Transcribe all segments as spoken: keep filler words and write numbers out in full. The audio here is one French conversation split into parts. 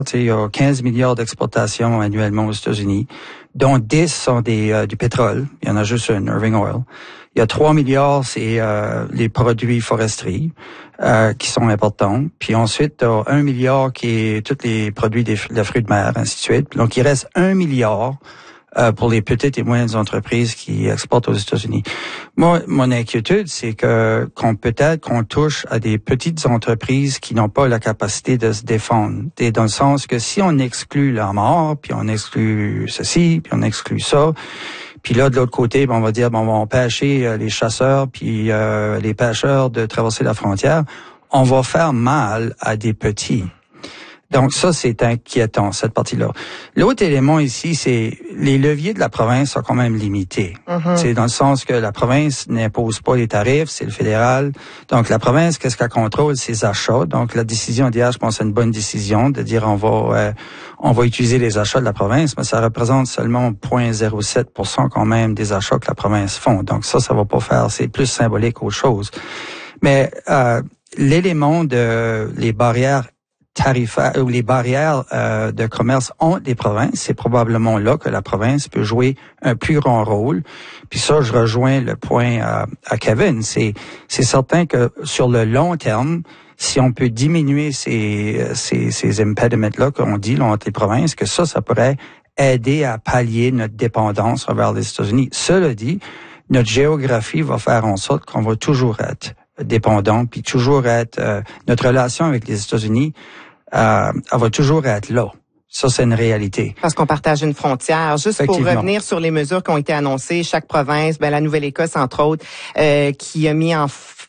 Tu sais, il y a quinze milliards d'exportations annuellement aux États-Unis, dont dix sont des euh, du pétrole. Il y en a juste une, Irving Oil. Il y a trois milliards, c'est euh, les produits forestiers euh, qui sont importants. Puis ensuite, tu as un milliard qui est tous les produits des, de fruits de mer, ainsi de suite. Donc, il reste un milliard euh, pour les petites et moyennes entreprises qui exportent aux États-Unis. Moi, mon inquiétude, c'est que qu'on peut-être qu'on touche à des petites entreprises qui n'ont pas la capacité de se défendre. Et dans le sens que si on exclut la mort, puis on exclut ceci, puis on exclut ça, puis là, de l'autre côté, ben, on va dire, ben, on va empêcher euh, les chasseurs puis euh, les pêcheurs de traverser la frontière, on va faire mal à des petits. Donc ça, c'est inquiétant, cette partie-là. L'autre élément ici, c'est les leviers de la province sont quand même limités. Mm-hmm. C'est dans le sens que la province n'impose pas les tarifs, c'est le fédéral. Donc la province, qu'est-ce qu'elle contrôle? Ses achats. Donc la décision d'hier, je pense, c'est une bonne décision de dire on va euh, on va utiliser les achats de la province, mais ça représente seulement zéro virgule zéro sept pour cent quand même des achats que la province font. Donc ça, ça va pas faire, c'est plus symbolique qu'autre chose. Mais euh, l'élément de les barrières tarifaires ou les barrières euh, de commerce entre les provinces, c'est probablement là que la province peut jouer un plus grand rôle. Puis ça, je rejoins le point à, à Kevin. C'est c'est certain que sur le long terme, si on peut diminuer ces ces, ces impediments-là qu'on dit là, entre les provinces, que ça, ça pourrait aider à pallier notre dépendance envers les États-Unis. Cela dit, notre géographie va faire en sorte qu'on va toujours être dépendant, puis toujours être euh, notre relation avec les États-Unis, euh, elle va toujours être là. Ça, c'est une réalité. Parce qu'on partage une frontière. Juste pour revenir sur les mesures qui ont été annoncées, chaque province, ben la Nouvelle-Écosse entre autres, euh, qui a mis en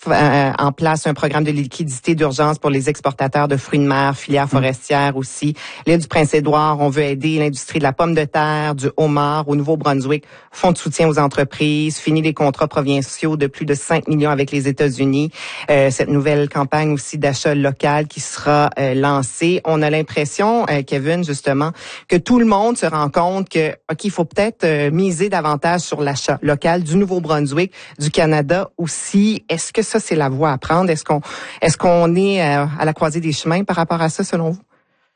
en place un programme de liquidité d'urgence pour les exportateurs de fruits de mer, filière forestière aussi. L'île du Prince-Édouard, on veut aider l'industrie de la pomme de terre, du homard au Nouveau-Brunswick, fonds de soutien aux entreprises, fini les contrats provinciaux de plus de cinq millions avec les États-Unis. Euh, cette nouvelle campagne aussi d'achat local qui sera euh, lancée. On a l'impression, euh, Kevin, justement, que tout le monde se rend compte que, OK, il faut peut-être euh, miser davantage sur l'achat local du Nouveau-Brunswick, du Canada aussi. Est-ce que ça, c'est la voie à prendre? Est-ce qu'on est-ce qu'on est à la croisée des chemins par rapport à ça, selon vous?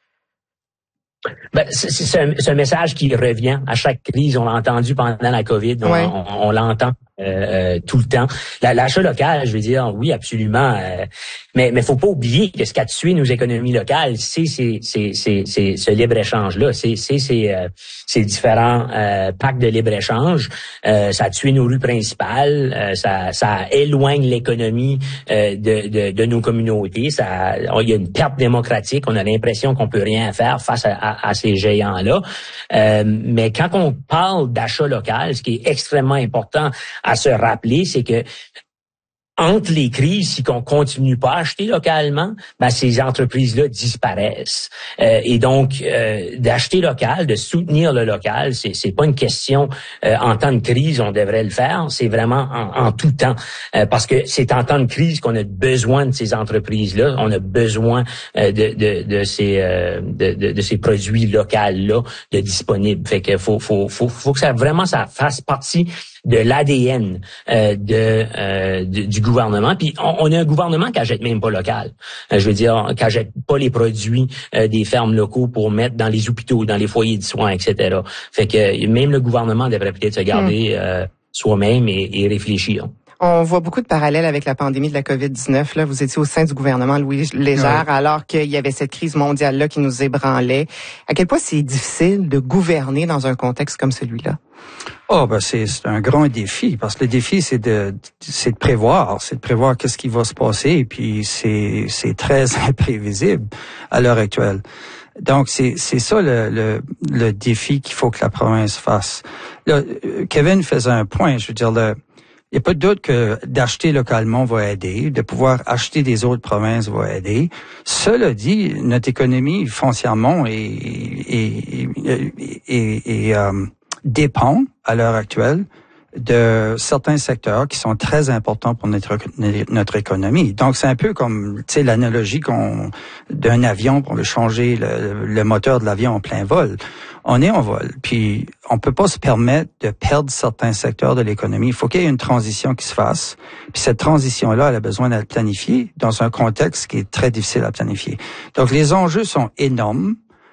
Ben, c'est, c'est, un, c'est un message qui revient à chaque crise. On l'a entendu pendant la COVID. On, ouais. on, on l'entend euh, tout le temps. La, l'achat local, je veux dire, oui, absolument. Euh, mais mais faut pas oublier que ce qui a tué nos économies locales, c'est c'est c'est c'est, c'est ce libre-échange-là. C'est c'est ces euh, ces différents euh, pactes de libre-échange. Euh, ça a tué nos rues principales. Euh, ça ça éloigne l'économie euh, de, de de nos communautés. Ça, il y a une perte démocratique. On a l'impression qu'on peut rien faire face à, à, à ces géants-là. Euh, mais quand on parle d'achat local, ce qui est extrêmement important à se rappeler, c'est que entre les crises, si qu'on continue pas à acheter localement, ben ces entreprises-là disparaissent. Euh, et donc, euh, d'acheter local, de soutenir le local, c'est c'est pas une question euh, en temps de crise, on devrait le faire. C'est vraiment en, en tout temps, euh, parce que c'est en temps de crise qu'on a besoin de ces entreprises-là. On a besoin euh, de de de ces euh, de, de de ces produits locaux-là de disponibles. Fait que faut faut faut faut que ça vraiment ça fasse partie de l'A D N euh, de, euh, de du gouvernement. Puis on, on a un gouvernement qui achète même pas local. Euh, je veux dire, qui achète pas les produits euh, des fermes locaux pour mettre dans les hôpitaux, dans les foyers de soins, et cetera. Fait que même le gouvernement devrait peut-être se garder mmh. euh, soi-même et, et réfléchir. On voit beaucoup de parallèles avec la pandémie de la covid dix-neuf. Là, vous étiez au sein du gouvernement Louis Légère, ouais. alors qu'il y avait cette crise mondiale là qui nous ébranlait. À quel point c'est difficile de gouverner dans un contexte comme celui-là? Oh, ben c'est, c'est un grand défi, parce que le défi c'est de c'est de prévoir, c'est de prévoir qu'est-ce qui va se passer, et puis c'est c'est très imprévisible à l'heure actuelle. Donc c'est c'est ça le le, le défi qu'il faut que la province fasse. Là, Kevin faisait un point, je veux dire le il n'y a pas de doute que d'acheter localement va aider, de pouvoir acheter des autres provinces va aider. Cela dit, notre économie foncièrement est, est, est, est, est euh, dépend à l'heure actuelle de certains secteurs qui sont très importants pour notre notre économie. Donc c'est un peu comme, tu sais, l'analogie qu'on d'un avion, on veut changer le, le moteur de l'avion en plein vol. On est en vol, puis on peut pas se permettre de perdre certains secteurs de l'économie. Il faut qu'il y ait une transition qui se fasse. Puis cette transition-là, elle a besoin d'être planifiée dans un contexte qui est très difficile à planifier. Donc les enjeux sont énormes.